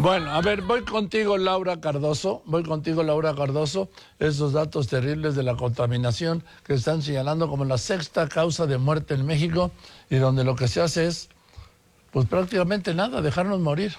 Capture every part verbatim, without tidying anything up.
Bueno, a ver, voy contigo, Laura Cardoso, voy contigo, Laura Cardoso, esos datos terribles de la contaminación que están señalando como la sexta causa de muerte en México y donde lo que se hace es, pues prácticamente nada, dejarnos morir.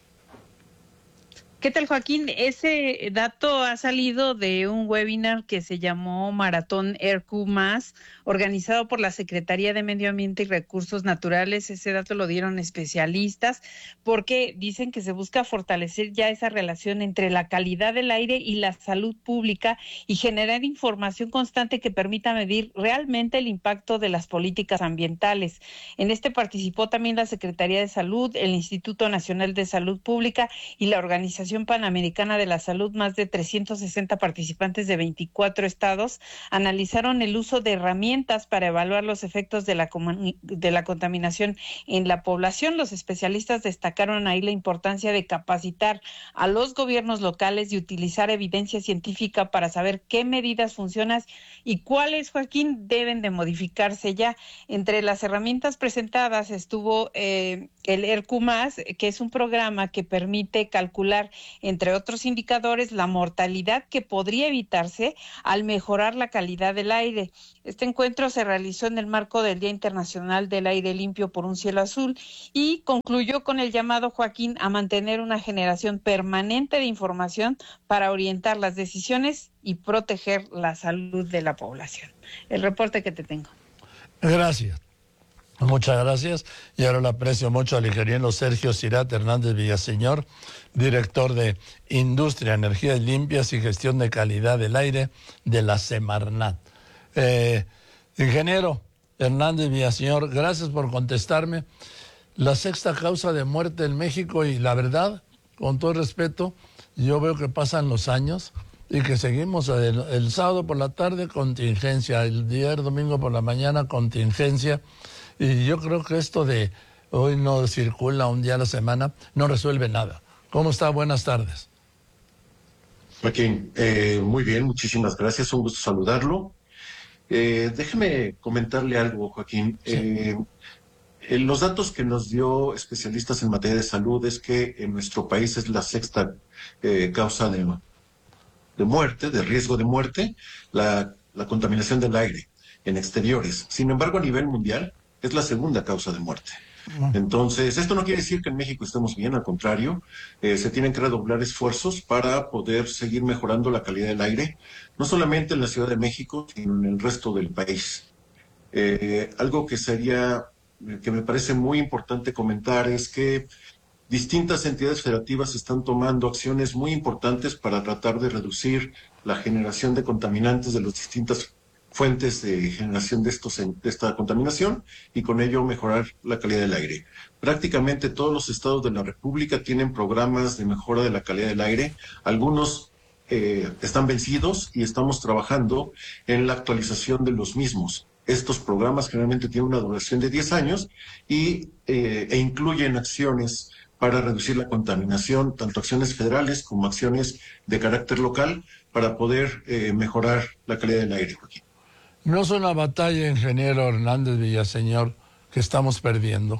¿Qué tal, Joaquín? Ese dato ha salido de un webinar que se llamó Maratón E R Q más, organizado por la Secretaría de Medio Ambiente y Recursos Naturales. Ese dato lo dieron especialistas porque dicen que se busca fortalecer ya esa relación entre la calidad del aire y la salud pública y generar información constante que permita medir realmente el impacto de las políticas ambientales. En este participó también la Secretaría de Salud, el Instituto Nacional de Salud Pública y la Organización Panamericana de la Salud. Más de trescientos sesenta participantes de veinticuatro estados analizaron el uso de herramientas para evaluar los efectos de la, de la contaminación en la población. Los especialistas destacaron ahí la importancia de capacitar a los gobiernos locales y utilizar evidencia científica para saber qué medidas funcionan y cuáles, Joaquín, deben de modificarse ya. Entre las herramientas presentadas estuvo eh, el E R Q más, que es un programa que permite calcular, entre otros indicadores, la mortalidad que podría evitarse al mejorar la calidad del aire. Este encuentro se realizó en el marco del Día Internacional del Aire Limpio por un Cielo Azul y concluyó con el llamado, Joaquín, a mantener una generación permanente de información para orientar las decisiones y proteger la salud de la población. El reporte que te tengo. Gracias. Muchas gracias. Y ahora le aprecio mucho al ingeniero Sergio Cirat Hernández Villaseñor, director de Industria, Energías Limpias y Gestión de Calidad del Aire de la Semarnat. Eh, ingeniero Hernández Villaseñor, gracias por contestarme. La sexta causa de muerte en México y la verdad, con todo respeto, yo veo que pasan los años y que seguimos el, el sábado por la tarde contingencia, el día el domingo por la mañana contingencia. Y yo creo que esto de hoy no circula un día a la semana no resuelve nada. ¿Cómo está? Buenas tardes. Joaquín, eh, muy bien, muchísimas gracias, un gusto saludarlo. Eh, déjeme comentarle algo, Joaquín. Sí. Eh, eh, los datos que nos dio especialistas en materia de salud es que en nuestro país es la sexta eh, causa de, de muerte, de riesgo de muerte, la, la contaminación del aire en exteriores. Sin embargo, a nivel mundial, es la segunda causa de muerte. Entonces, esto no quiere decir que en México estemos bien, al contrario, eh, se tienen que redoblar esfuerzos para poder seguir mejorando la calidad del aire, no solamente en la Ciudad de México, sino en el resto del país. Eh, algo que sería, que me parece muy importante comentar es que distintas entidades federativas están tomando acciones muy importantes para tratar de reducir la generación de contaminantes de las distintas fuentes de generación de, estos, de esta contaminación y con ello mejorar la calidad del aire. Prácticamente todos los estados de la República tienen programas de mejora de la calidad del aire. Algunos eh, están vencidos y estamos trabajando en la actualización de los mismos. Estos programas generalmente tienen una duración de diez años y, eh, e incluyen acciones para reducir la contaminación, tanto acciones federales como acciones de carácter local, para poder eh, mejorar la calidad del aire aquí. ¿No es una batalla, ingeniero Hernández Villaseñor, que estamos perdiendo?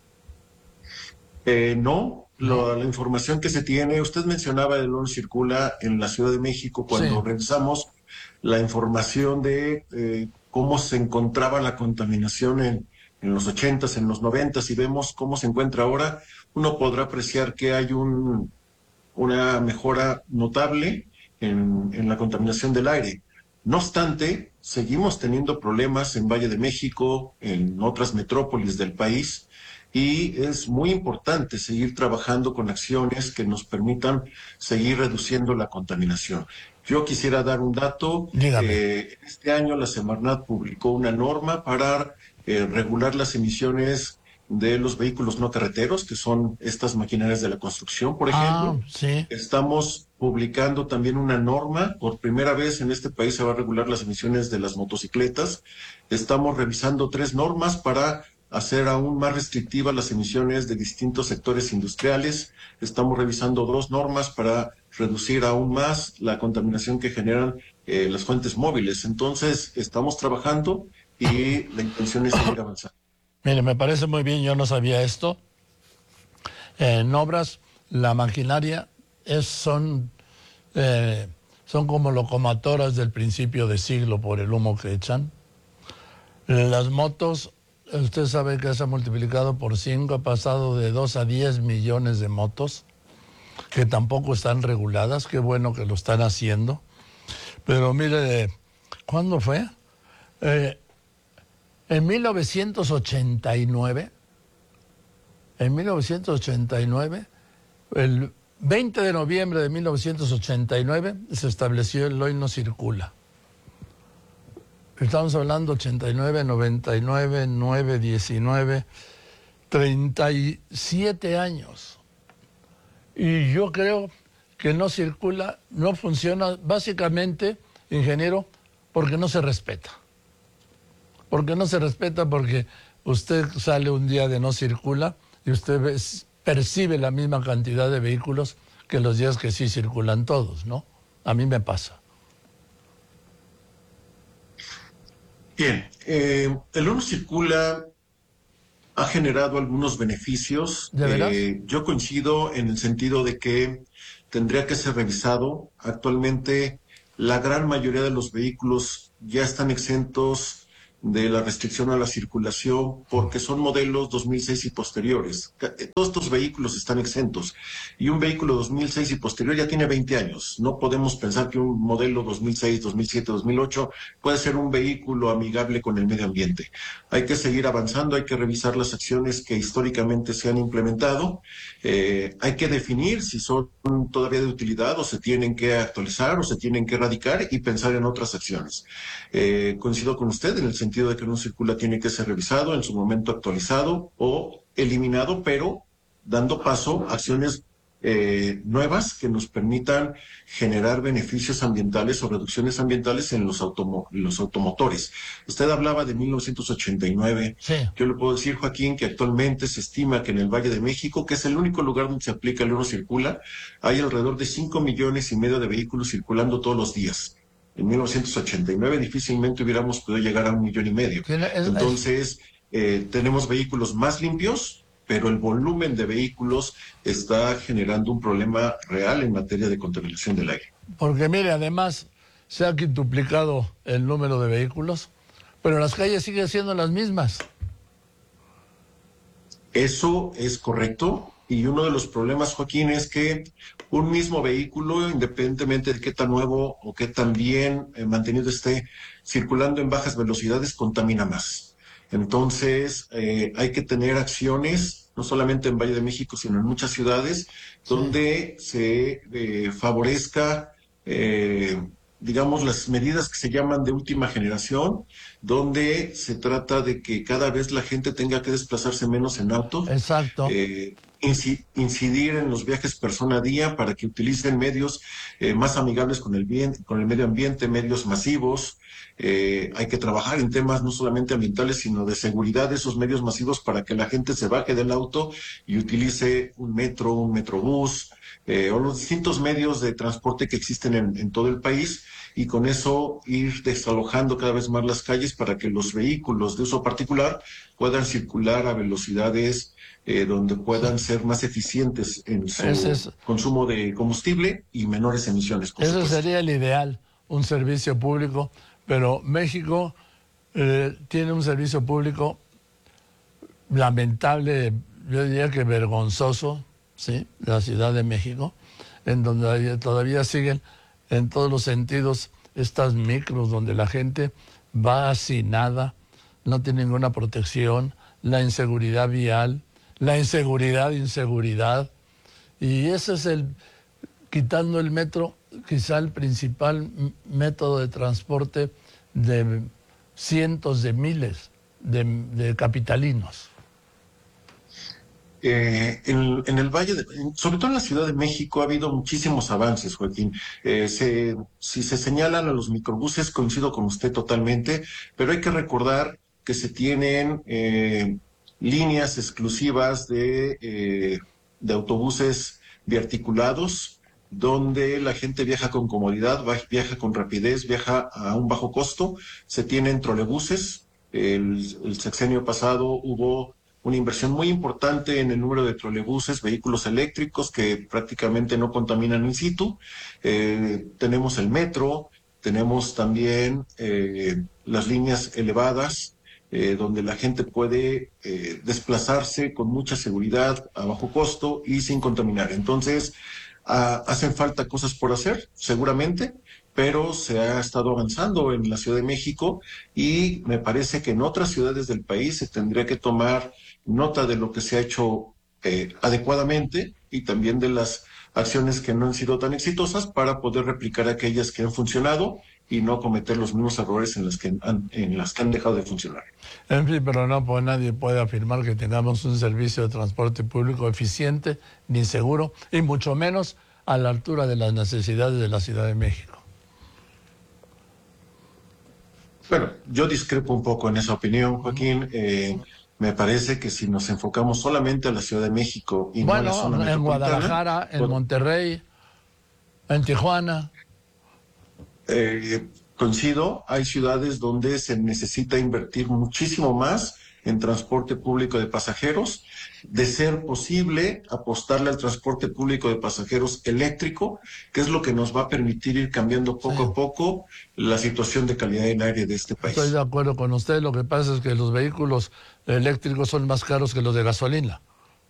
Eh, no, lo, la información que se tiene, usted mencionaba el no circula en la Ciudad de México cuando sí. revisamos la información de eh, cómo se encontraba la contaminación en, en los ochentas, en los noventas, y vemos cómo se encuentra ahora, uno podrá apreciar que hay un, una mejora notable en, en la contaminación del aire. No obstante, seguimos teniendo problemas en Valle de México, en otras metrópolis del país, y es muy importante seguir trabajando con acciones que nos permitan seguir reduciendo la contaminación. Yo quisiera dar un dato. Eh, este año la Semarnat publicó una norma para eh, regular las emisiones de los vehículos no carreteros, que son estas maquinarias de la construcción, por ejemplo. Ah, sí. Estamos publicando también una norma, por primera vez en este país se va a regular las emisiones de las motocicletas. Estamos revisando tres normas para hacer aún más restrictivas las emisiones de distintos sectores industriales. Estamos revisando dos normas para reducir aún más la contaminación que generan eh, las fuentes móviles. Entonces, estamos trabajando y la intención es seguir avanzando. Mire, me parece muy bien, yo no sabía esto. En obras la maquinaria es, son, eh, son como locomotoras del principio de siglo por el humo que echan. Las motos, usted sabe que se ha multiplicado por cinco, ha pasado de dos a diez millones de motos, que tampoco están reguladas. Qué bueno que lo están haciendo. Pero mire, ¿cuándo fue? Eh, en mil novecientos ochenta y nueve, en mil novecientos ochenta y nueve, el veinte de noviembre de mil novecientos ochenta y nueve, se estableció el hoy no circula. Estamos hablando ochenta y nueve, noventa y nueve, nueve, diecinueve, treinta y siete años. Y yo creo que no circula, no funciona, básicamente, ingeniero, porque no se respeta. Porque no se respeta porque usted sale un día de no circula y usted ve, percibe la misma cantidad de vehículos que los días que sí circulan todos, ¿no? A mí me pasa. Bien, eh, el uno circula ha generado algunos beneficios. ¿De veras? Eh, yo coincido en el sentido de que tendría que ser revisado. Actualmente, la gran mayoría de los vehículos ya están exentos de la restricción a la circulación porque son modelos dos mil seis y posteriores. Todos estos vehículos están exentos y un vehículo dos mil seis y posterior ya tiene veinte años. No podemos pensar que un modelo dos mil seis, dos mil siete, dos mil ocho puede ser un vehículo amigable con el medio ambiente. Hay que seguir avanzando, hay que revisar las acciones que históricamente se han implementado. Eh, hay que definir si son todavía de utilidad o se tienen que actualizar o se tienen que erradicar y pensar en otras acciones. Eh, coincido con usted en el sentido de que no circula tiene que ser revisado, en su momento actualizado o eliminado, pero dando paso a acciones eh, nuevas que nos permitan generar beneficios ambientales o reducciones ambientales en los, automo los automotores. Usted hablaba de mil novecientos ochenta y nueve. Sí. Yo le puedo decir, Joaquín, que actualmente se estima que en el Valle de México, que es el único lugar donde se aplica el uno circula, hay alrededor de cinco millones y medio de vehículos circulando todos los días. En mil novecientos ochenta y nueve difícilmente hubiéramos podido llegar a un millón y medio. Entonces, eh, tenemos vehículos más limpios, pero el volumen de vehículos está generando un problema real en materia de contaminación del aire. Porque mire, además, se ha quintuplicado el número de vehículos, pero las calles siguen siendo las mismas. Eso es correcto. Y uno de los problemas, Joaquín, es que un mismo vehículo, independientemente de qué tan nuevo o qué tan bien eh, mantenido esté, circulando en bajas velocidades, contamina más. Entonces, eh, hay que tener acciones, no solamente en Valle de México, sino en muchas ciudades, sí, donde se eh, favorezca, eh, digamos, las medidas que se llaman de última generación, donde se trata de que cada vez la gente tenga que desplazarse menos en auto. Exacto. Eh, incidir en los viajes persona a día para que utilicen medios eh, más amigables con el bien, con el medio ambiente, medios masivos. Eh, hay que trabajar en temas no solamente ambientales, sino de seguridad de esos medios masivos para que la gente se baje del auto y utilice un metro, un metrobús, eh, o los distintos medios de transporte que existen en, en todo el país, y con eso ir desalojando cada vez más las calles para que los vehículos de uso particular puedan circular a velocidades eh, donde puedan ser más eficientes en su es, consumo de combustible y menores emisiones. Eso supuesto. Sería el ideal, un servicio público, pero México eh, tiene un servicio público lamentable, yo diría que vergonzoso, ¿sí? La Ciudad de México, en donde todavía siguen en todos los sentidos estas micros donde la gente va hacinada, no tiene ninguna protección, la inseguridad vial, la inseguridad, inseguridad, y ese es el, quitando el metro, quizá el principal método de transporte de cientos de miles de, de capitalinos. Eh, en, en el Valle, de, sobre todo en la Ciudad de México, ha habido muchísimos avances, Joaquín. Eh, se, si se señalan a los microbuses, coincido con usted totalmente, pero hay que recordar que se tienen eh, líneas exclusivas de, eh, de autobuses biarticulados, donde la gente viaja con comodidad, viaja con rapidez, viaja a un bajo costo. Se tienen trolebuses. El, el sexenio pasado hubo una inversión muy importante en el número de trolebuses, vehículos eléctricos que prácticamente no contaminan in situ. Eh, tenemos el metro, tenemos también eh, las líneas elevadas, eh, donde la gente puede eh, desplazarse con mucha seguridad, a bajo costo y sin contaminar. Entonces, ah, hacen falta cosas por hacer, seguramente, pero se ha estado avanzando en la Ciudad de México y me parece que en otras ciudades del país se tendría que tomar nota de lo que se ha hecho eh, adecuadamente y también de las acciones que no han sido tan exitosas para poder replicar aquellas que han funcionado y no cometer los mismos errores en las que han, en las que han dejado de funcionar. En fin, pero no, pues nadie puede afirmar que tengamos un servicio de transporte público eficiente ni seguro, y mucho menos a la altura de las necesidades de la Ciudad de México. Bueno, yo discrepo un poco en esa opinión, Joaquín. Eh, me parece que si nos enfocamos solamente a la Ciudad de México y bueno, no a la zona en metropolitana... Guadalajara, en bueno, Monterrey, en Tijuana... Eh, coincido, hay ciudades donde se necesita invertir muchísimo más en transporte público de pasajeros, de ser posible apostarle al transporte público de pasajeros eléctrico, que es lo que nos va a permitir ir cambiando poco Sí. a poco la situación de calidad del aire de este país. Estoy de acuerdo con usted, lo que pasa es que los vehículos eléctricos son más caros que los de gasolina.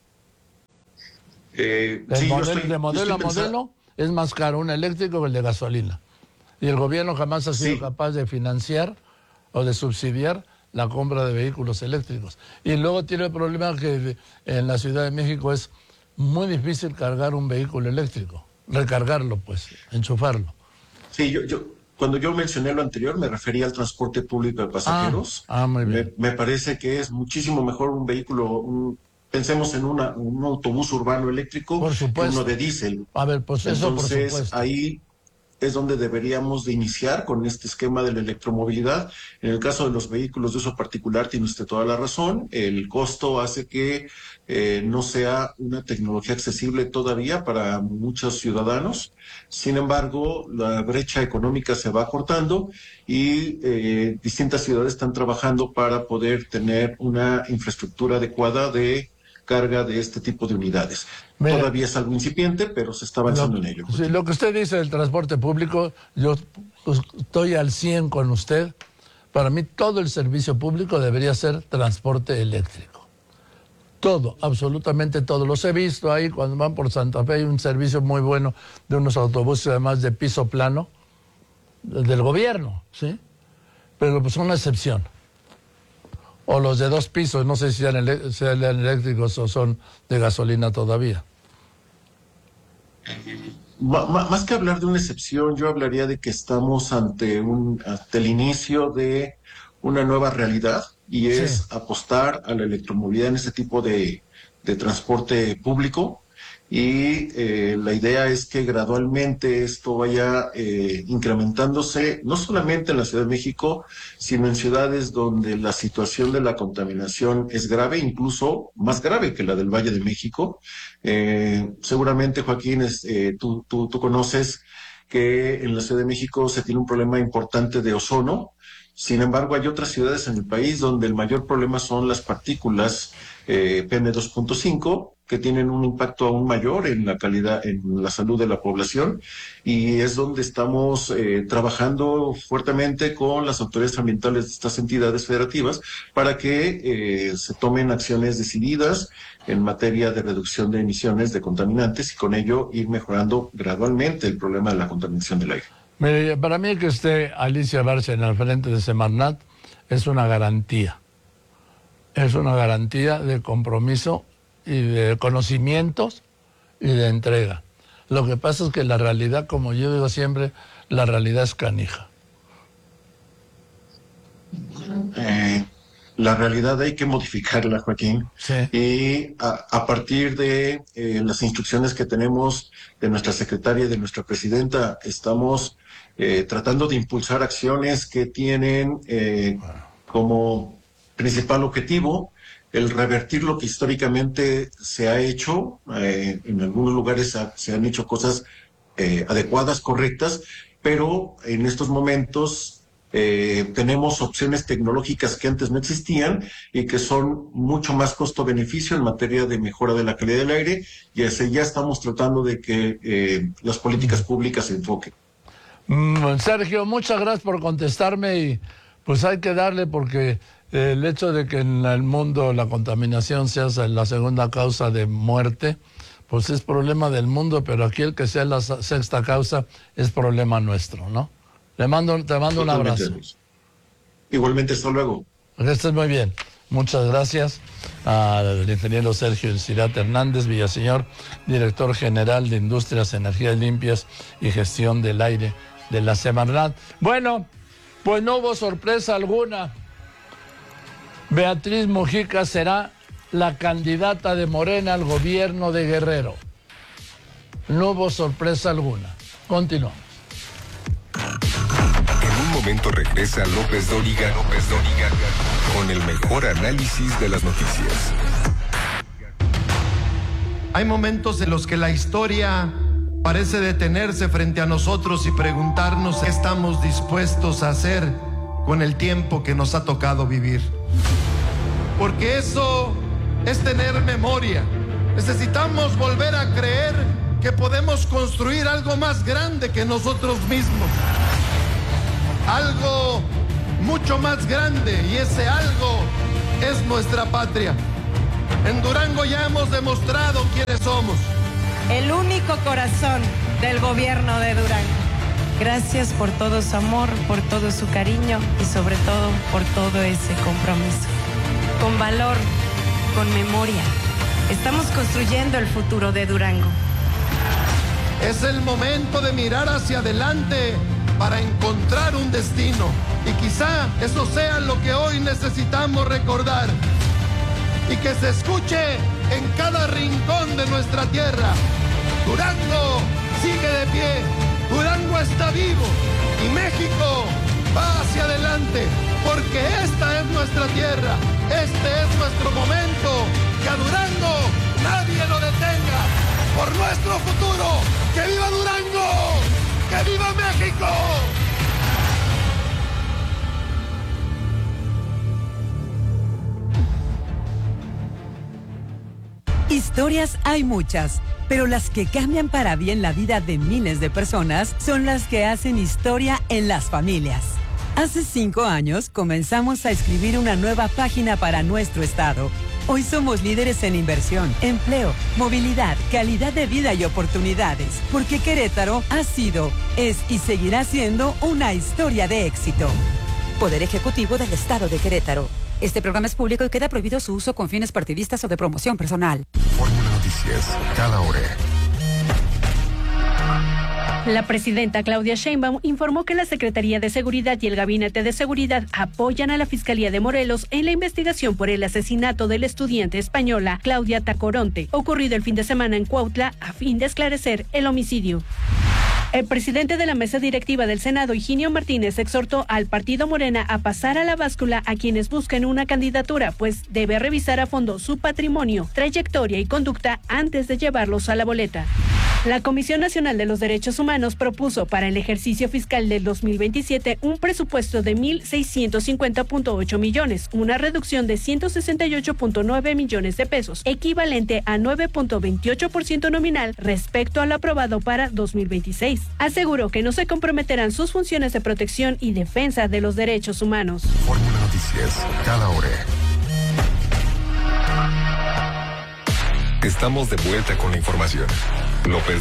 Eh, De sí, yo modelo, estoy- de yo modelo estoy a pensando- modelo es más caro un eléctrico que el de gasolina. Y el gobierno jamás ha sido Sí. capaz de financiar o de subsidiar la compra de vehículos eléctricos. Y luego tiene el problema que en la Ciudad de México es muy difícil cargar un vehículo eléctrico, recargarlo pues, enchufarlo. Sí, yo, yo, cuando yo mencioné lo anterior, me refería al transporte público de pasajeros. Ah, ah, muy bien. Me, me parece que es muchísimo mejor un vehículo, un- pensemos en una, un autobús urbano eléctrico Por que supuesto. uno de diésel. A ver, pues eso por Entonces, supuesto. ahí es donde deberíamos de iniciar con este esquema de la electromovilidad. En el caso de los vehículos de uso particular, tiene usted toda la razón. El costo hace que eh, no sea una tecnología accesible todavía para muchos ciudadanos. Sin embargo, la brecha económica se va acortando y eh, distintas ciudades están trabajando para poder tener una infraestructura adecuada de carga de este tipo de unidades. Mire, Todavía es algo incipiente, pero se está avanzando Lo, en ello. sí, lo que usted dice del transporte público, yo pues, estoy al cien con usted. Para mí todo el servicio público debería ser transporte eléctrico. Todo, absolutamente todo. Los he visto ahí cuando van por Santa Fe, hay un servicio muy bueno de unos autobuses además de piso plano del gobierno, ¿sí? Pero pues una excepción. O los de dos pisos, no sé si sean, ele- sean eléctricos o son de gasolina todavía. Ma- ma- Más que hablar de una excepción, yo hablaría de que estamos ante un, ante el inicio de una nueva realidad y es Sí. apostar a la electromovilidad en este tipo de, de transporte público. Y eh, la idea es que gradualmente esto vaya eh, incrementándose, no solamente en la Ciudad de México, sino en ciudades donde la situación de la contaminación es grave, incluso más grave que la del Valle de México. Eh, seguramente, Joaquín, es, eh, tú, tú, tú conoces que en la Ciudad de México se tiene un problema importante de ozono. Sin embargo, hay otras ciudades en el país donde el mayor problema son las partículas eh, P M dos punto cinco, que tienen un impacto aún mayor en la calidad, en la salud de la población, y es donde estamos eh, trabajando fuertemente con las autoridades ambientales de estas entidades federativas para que eh, se tomen acciones decididas en materia de reducción de emisiones de contaminantes y con ello ir mejorando gradualmente el problema de la contaminación del aire. Mire, para mí que esté Alicia Bárcena al frente de Semarnat es una garantía. Es una garantía de compromiso y de conocimientos y de entrega. Lo que pasa es que la realidad, como yo digo siempre, la realidad es canija. Eh, la realidad hay que modificarla, Joaquín. Sí. Y a, a partir de eh, las instrucciones que tenemos de nuestra secretaria y de nuestra presidenta, estamos eh, tratando de impulsar acciones que tienen eh, como principal objetivo el revertir lo que históricamente se ha hecho. Eh, en algunos lugares ha, se han hecho cosas eh, adecuadas, correctas, pero en estos momentos Eh, tenemos opciones tecnológicas que antes no existían y que son mucho más costo-beneficio en materia de mejora de la calidad del aire, y así ya estamos tratando de que eh, las políticas públicas se enfoquen. Mm, Sergio, muchas gracias por contestarme y pues hay que darle porque eh, el hecho de que en el mundo la contaminación sea la segunda causa de muerte, pues es problema del mundo, pero aquí el que sea la sexta causa es problema nuestro, ¿no? Le mando, te mando un abrazo. Igualmente, hasta luego. Que estés muy bien. Muchas gracias al ingeniero Sergio Cirat Hernández Villaseñor, director general de Industrias, Energías Limpias y Gestión del Aire de la Semarnat. Bueno, pues no hubo sorpresa alguna. Beatriz Mujica será la candidata de Morena al gobierno de Guerrero. No hubo sorpresa alguna. Continuamos. En un momento regresa López Dóriga, López Dóriga, con el mejor análisis de las noticias. Hay momentos en los que la historia parece detenerse frente a nosotros y preguntarnos qué estamos dispuestos a hacer con el tiempo que nos ha tocado vivir. Porque eso es tener memoria. Necesitamos volver a creer que podemos construir algo más grande que nosotros mismos. Algo mucho más grande, y ese algo es nuestra patria. En Durango ya hemos demostrado quiénes somos. El único corazón del gobierno de Durango. Gracias por todo su amor, por todo su cariño y sobre todo por todo ese compromiso. Con valor, con memoria, estamos construyendo el futuro de Durango. Es el momento de mirar hacia adelante para encontrar un destino. Y quizá eso sea lo que hoy necesitamos recordar. Y que se escuche en cada rincón de nuestra tierra. Durango sigue de pie. Durango está vivo. Y México va hacia adelante. Porque esta es nuestra tierra. Este es nuestro momento. Que a Durango nadie lo detenga. Por nuestro futuro. ¡Que viva Durango! ¡Que viva México! Historias hay muchas, pero las que cambian para bien la vida de miles de personas son las que hacen historia en las familias. Hace cinco años comenzamos a escribir una nueva página para nuestro estado. Hoy somos líderes en inversión, empleo, movilidad, calidad de vida y oportunidades, porque Querétaro ha sido, es y seguirá siendo una historia de éxito. Poder Ejecutivo del Estado de Querétaro. Este programa es público y queda prohibido su uso con fines partidistas o de promoción personal. Fórmula Noticias, cada hora. La presidenta Claudia Sheinbaum informó que la Secretaría de Seguridad y el Gabinete de Seguridad apoyan a la Fiscalía de Morelos en la investigación por el asesinato de la estudiante española Claudia Tacoronte, ocurrido el fin de semana en Cuautla, a fin de esclarecer el homicidio. El presidente de la mesa directiva del Senado, Higinio Martínez, exhortó al partido Morena a pasar a la báscula a quienes busquen una candidatura, pues debe revisar a fondo su patrimonio, trayectoria y conducta antes de llevarlos a la boleta. La Comisión Nacional de los Derechos Humanos propuso para el ejercicio fiscal del dos mil veintisiete un presupuesto de mil seiscientos cincuenta punto ocho millones, una reducción de ciento sesenta y ocho punto nueve millones de pesos, equivalente a nueve punto veintiocho por ciento nominal respecto al aprobado para dos mil veintiséis. Aseguró que no se comprometerán sus funciones de protección y defensa de los derechos humanos. Fórmula Noticias, cada hora. Estamos de vuelta con la información. López